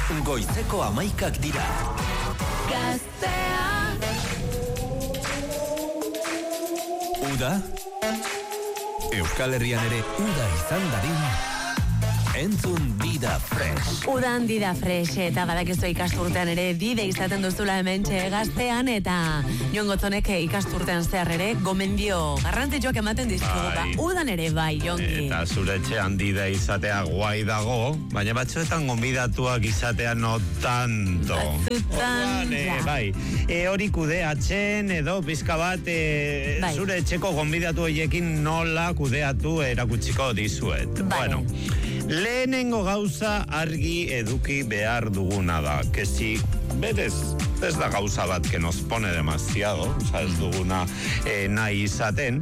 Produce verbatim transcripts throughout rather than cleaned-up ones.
Goizeko hamaikak dira. Gaztea. Uda? Euskal Herrian ere uda izan dadin. Entzun Dida Fresh. Udan Dida Fresh, eta badakizu ikasturtean ere dide izaten duzula hementxe Gaztean, eta Jon Gotzonek ikasturtean zehar ere gomendio garrantzitsuak ematen dizkigu, ba, udan ere bai, Jongi. Eta zure etxean dida izatea guai dago, baina batzuetan gonbidatuak izatea no tanto. Batzutan, e, ja. Bai, e, hori kudeatzen edo pizka bat e, bai. Zure etxeko gonbidatu horiekin nola kudeatu erakutsiko dizuet. Bai. Bueno, lehenengo gauza argi eduki behar duguna da, que si berez ez da gauza bat que nos pone demasiado, o sea, ez duguna eh, nahi izaten,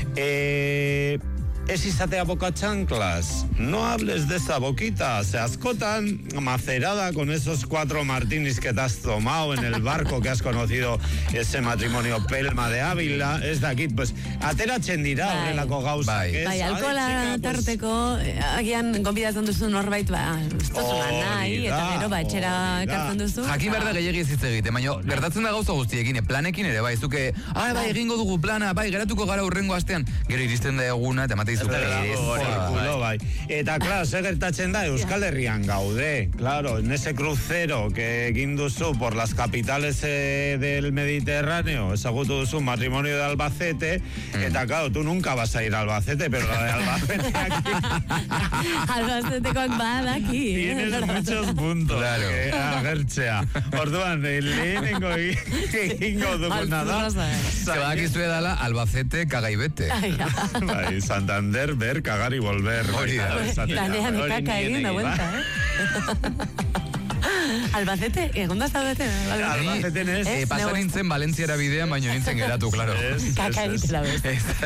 eh, ez izatea boca chanclas, no hables de esa boquita, se askotan macerada con esos cuatro martinis que te has tomado en el barco que has conocido ese matrimonio Pelma de Ávila, ez dakit, pues, ateratzen dira horrelako gauza. Bai, bai, alkohola tarteko, agian gonbidatzen duzu norbait, ba, ustozuna nahi, eta gero, ba, etxera ekartzen duzu. Jakin behar da gehiagi ez hitz egite, baina gertatzen da gauza guztiekin, planekin ere, bai, zuke, ah, bai, egingo dugu plana, bai, geratuko gara urrengo astean, gero iristen da eguna, eta emate Culo, bai. Eta, claro, se gertatzen da, Euskal Herrian gaude, claro, en ese crucero que egin duzu por las capitales eh, del Mediterráneo, ezagutu duzu matrimonio de Albacete, mm. eta, claro, tú nunca vas a ir a Albacete, pero la de Albacete aquí... Albacetekoak badaki. Tienes muchos puntos. Claro. Eh, agertzea. Orduan, lehenengo egingo duguna da. Zebakizu edala, Albacete, kagaibete. Bai, Santander, ver, cagar y volver. Hori da. Lanean ikaka egin da vuelta, eh? Albacete, egonda zaudete? Albacete ez, eh, pasa nintzen Valentziara bidean, baino nintzen geratu, claro. Kaka egitela bez.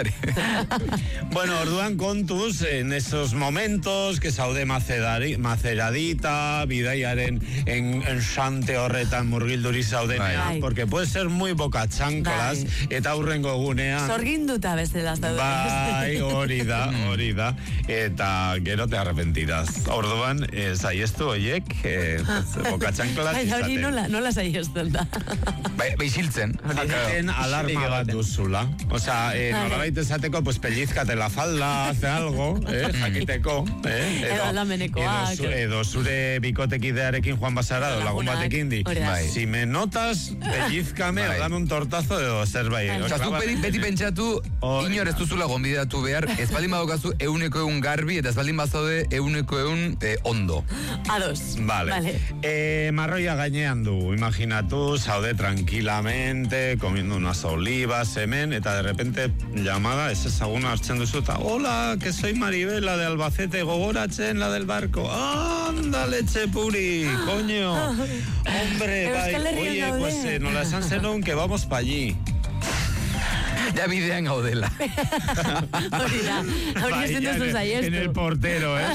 Bueno, orduan kontuz, en esos momentos, que zaude macedari, maceradita, bidaiaren en, en xante horretan murgilduri zaudenean, porque puede ser muy boca chanclas, eta hurrengo egunean. Zorginduta bezala zaude. Bai, hori da, hori da, eta gero te arrepentirás. Orduan, eh, saiestu oiek, eh, boca chanclas izaten. Hori nola, nola saiesten da. Bai, behiziltzen. Jaten alarma bat duzula. O sea, eh, nolabait esateko, pues pellizkate la falda, hace algo, eh, jakiteko, eh, edo aldamenekoak. Edo, edo zure bikotekidearekin Juan Basarado, lagun batekin di. Si me notas, pellizkame, o dame un tortazo edo zerbait. Osa, zu beti pentsatu, inor ez duzula gonbidatu behar, ez baldin badokazu euneko egun garbi, eta ez baldin bazaude euneko egun ondo. Ados. Vale. Vale. Eh, marroia gainean du, imaginatu, zaude tranquilamente, comiendo unas olivas, hemen, eta de repente llamada, ez ezaguna hartzen duzu, eta hola, que soy Maribel, la de Albacete, gogoratzen, la del barco. Anda, leche puri, coño. Hombre, bai, oye, pues eh, nola esan zenun, que vamos pa allí. Ya bidean gaudela. Hori da, hori ezen duzu zaiestu. En el portero, ¿eh?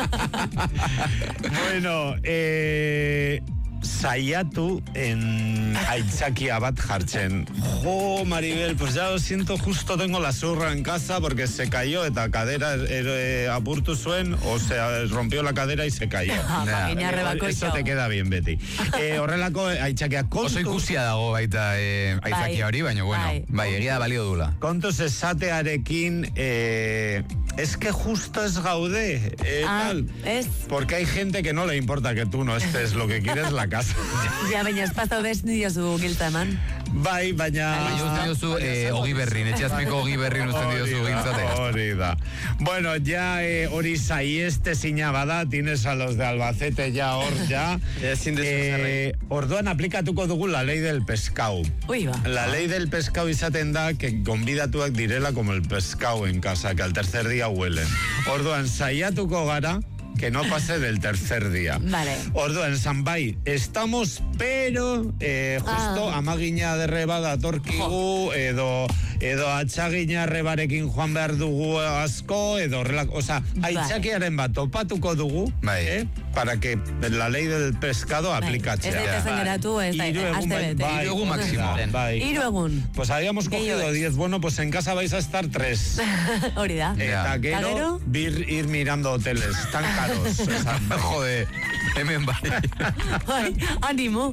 Bueno, eh... saiatu en aitzakia bat jartzen. Jo, Maribel, pues ya lo siento, justo tengo la zurra en casa porque se cayó eta cadera eh, apurtu zuen o se rompió la cadera y se cayó. Nah, eso te queda bien, Betty. Eh, horrelako aitzakia kontu... Oso ikusia dago baita eh, aitzakia hori, baina bueno, bai, bai egia da balio dula. Kontuz esatearekin, eh, es que justo es gaude, eh, ah, tal. Es... Porque hay gente que no le importa que tú no estés, lo que quieres la casa. Ja, baina espazau bez diozu giltza eman. Bai, baina... Baina usten diozu Ogi Berrin, etxeazpiko Ogi Berrin usten diozu giltzatea. Hori da. Bueno, ya hori eh, saieste zina bada, tienes a los de Albacete ya hor, ya. eh, orduan aplikatuko dugu la ley del pescau. Ui, ba. La ley del pescau izaten da que gonbidatuak direla como el pescau en casa, que al tercer día huelen. Orduan, saiatuko gara, que no pase del tercer día. Vale. Orduan, esan bai, estamos, pero eh, justo ah. amagina derreba datorkigu, edo, edo atxagina rebarekin joan behar dugu asko, edo relak, o sea, aitzakiaren bat topatuko dugu, bai. eh, para que la ley del pescado bai. aplikatzea. Ez daitezen geratu, ez da, azte bete. Iru egun máximo. Bai. Iru egun. Pues habíamos cogido diez, bueno, pues en casa vais a estar tres. Hori da. Eta gero, ir, ir mirando hoteles, tan caros. Joder. Hemen bai. Bai, animo.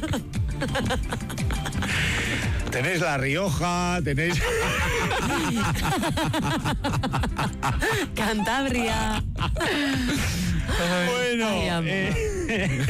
Tenéis La Rioja, tenéis... Cantabria. Bueno, Ay, amor. eh,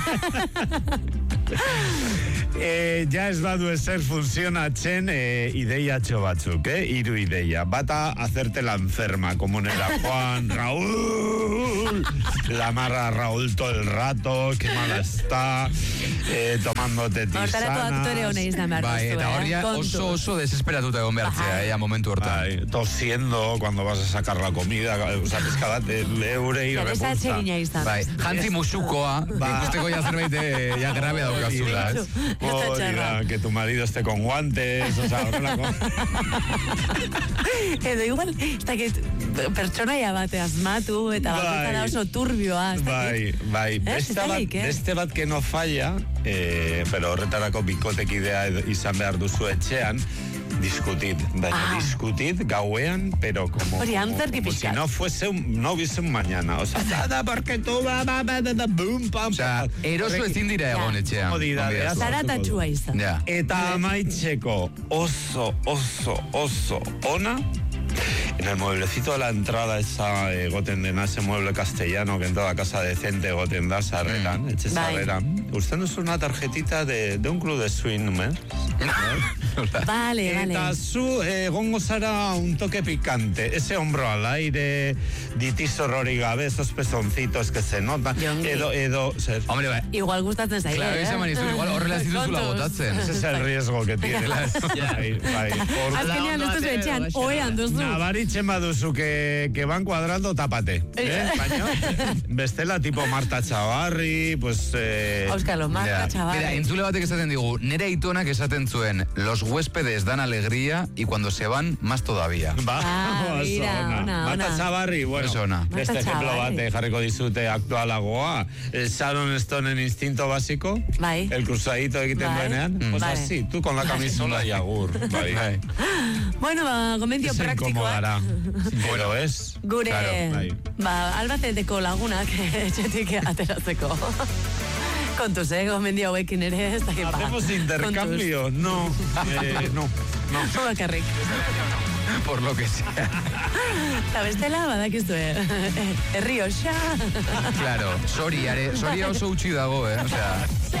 eh, ja ez badu ezer funtzionatzen eh, ideiatxo batzuk, eh? Hiru ideia. Bata, hacerte la enferma, como en el Juan, Raúl, la amarra a Raúl todo el rato, qué mala está, eh, tomándote Hortarako aktore tisanas. hona izan behar Bai, duzu, eta hor eh? ja Kontuz. oso oso desesperatuta egon behartzea, Bai. ja, momentu hortan. Bai, tosiendo cuando vas a sacar la comida, o sea, pizka bat, eh, eurei Zer ez repulsa. atsegina izan. Bai, jantzi musukoa, Ba. ikusteko ja zerbait eh, ja grabe daukazula, ez? Hori da, que tu marido esté con guantes, o sea, horrelako. Edo igual, ez dakit, pertsonaia bate asmatu, eta Bai. bakoitzara oso turbioa, ez Bai, dakit. bai, Ez, beste bat, zailik, eh? beste bat que no falla, eh, pero horretarako bikotekidea ed- izan behar duzu etxean, discutit, baina Ah. discutit gauean, pero como, Hori, como, antzerki como si pixkat. no fuese un, no hubiese un mañana, o sea, nada, porque tú, ba, ba, ba, da, da, boom, pam, Osea, pam. eroso Horrek- ezin dira egon Ja. etxean. Komodidadea. Gonbidatu. Zaratatxua izan. Ja. Eta amaitzeko oso, oso, oso ona, en el mueblecito de la entrada esa egoten dena, ese mueble castellano que en toda casa decente egoten da sarreran, etxe Bai. sarreran. Usted nos una tarjetita de, de un club de swingers. Vale, Eta vale. zu eh, egongo zara un toque picante, ese hombro al aire, ditizor hori gabe, esos pezoncitos que se notan, Jongi. edo, edo, zer, Hombre, bai. Igual gustatzen zaile, Claro, eh? ese manizur, igual horrela ez dituzula Kontuz. botatzen. ese es el riesgo que tiene. Bai, bai. Hor- Azkenean ez duzu etxean, oean duzu. Nabaritzen baduzu que, que van cuadrando, tapate. Eh? Baina, bestela tipo Marta Chavarri, pues... Eh, Auskalo, Ja. marka, chaval. Mira, entzule batek esaten digu, nere aitonak esaten zuen, los huéspedes dan alegría y cuando se van, más todavía. Ba, Ah, oso mira, ona. ona, Marta ona. Chavarri, bueno, Oso ona. beste Marta ejemplo Chavarri. bate jarriko dizute aktualagoa. El Sharon Stone en Instinto Básico, Bai. el cruzadito egiten Bai. duenean, Mm. pues Vale. así, tú con la camisola y agur. Bai. Bai. Bueno, ba, gomendio Se praktikoa. incomodará. Bueno, es. Gure, Claro, bai. ba, albaceteko lagunak etxetik ateratzeko. Kontuz, eh, gomendio hauekin ere, ez dakit ba. ¿Hacemos intercambio? No, eh, no, no. Kontuz. Bakarrik. Por lo que sea. Eta bestela, badakizu, eh, herri osa. Claro, sori, are, sori oso utzi dago, eh? O sea,